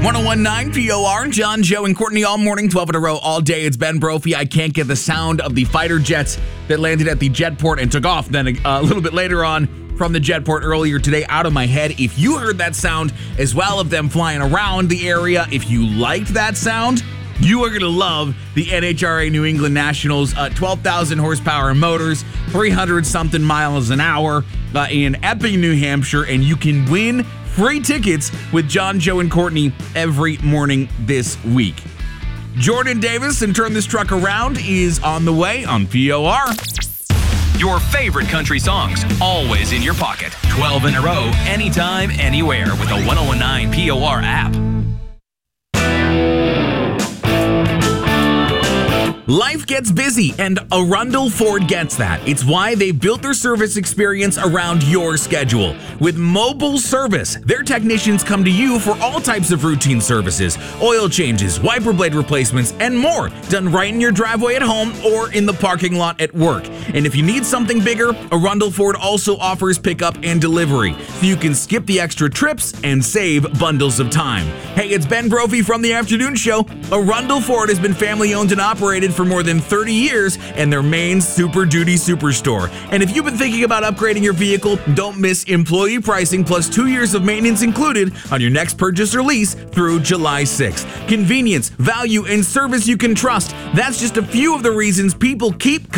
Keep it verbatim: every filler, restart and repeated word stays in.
one oh one point nine P O R, John, Joe, and Courtney all morning, twelve in a row, all day. It's Ben Brophy. I can't get the sound of the fighter jets that landed at the jetport and took off then a, a little bit later on from the jetport earlier today out of my head. If you heard that sound as well of them flying around the area, if you liked that sound, you are going to love the N H R A New England Nationals. Uh, twelve thousand horsepower motors, three hundred something miles an hour uh, in Epping, New Hampshire, and you can win free tickets with John, Joe, and Courtney every morning this week. Jordan Davis and Turn This Truck Around is on the way on P O R. Your favorite country songs, always in your pocket. twelve in a row, anytime, anywhere with the one oh one nine P O R app. Life gets busy, and Arundel Ford gets that. It's why they built their service experience around your schedule. With mobile service, their technicians come to you for all types of routine services, oil changes, wiper blade replacements, and more, done right in your driveway at home or in the parking lot at work. And if you need something bigger, Arundel Ford also offers pickup and delivery, so you can skip the extra trips and save bundles of time. Hey, it's Ben Brophy from the Afternoon Show. Arundel Ford has been family owned and operated for more than thirty years and their main Super Duty Superstore. And if you've been thinking about upgrading your vehicle, don't miss employee pricing plus two years of maintenance included on your next purchase or lease through July sixth. Convenience, value, and service you can trust. That's just a few of the reasons people keep